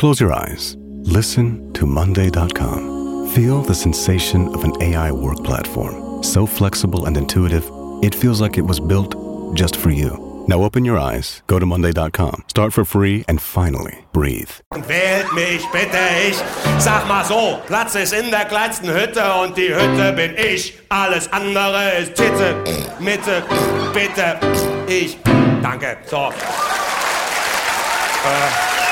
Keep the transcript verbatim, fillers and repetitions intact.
Close your eyes. Listen to Monday dot com. Feel the sensation of an A I work platform. So flexible and intuitive, it feels like it was built just for you. Now open your eyes, go to Monday dot com, start for free, and finally breathe. Wählt mich bitte, ich sag mal so, Platz ist in der kleinsten Hütte und die Hütte bin ich. Alles andere ist Titte, Mitte, bitte, ich, danke, so. Äh.